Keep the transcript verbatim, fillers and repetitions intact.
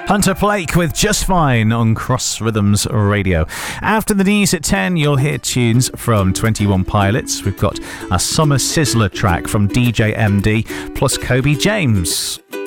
Hunter Blake with Just Fine on Cross Rhythms Radio. After the news at ten, you'll hear tunes from twenty-one Pilots. We've got a Summer Sizzler track from D J M D, plus Kobe James.